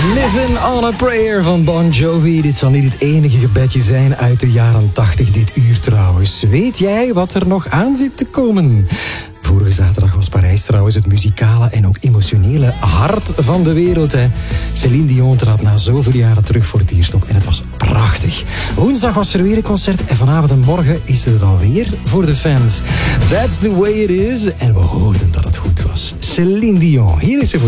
Living on a Prayer van Bon Jovi. Dit zal niet het enige gebedje zijn uit de jaren 80 dit uur trouwens. Weet jij wat er nog aan zit te komen? Vorige zaterdag was Parijs trouwens het muzikale en ook emotionele hart van de wereld. Hè. Céline Dion trad na zoveel jaren terug voor het eerst op en het was prachtig. Woensdag was er weer een concert en vanavond en morgen is het er alweer voor de fans. That's the way it is. En we hoorden dat het goed was. Céline Dion, hier is ze voor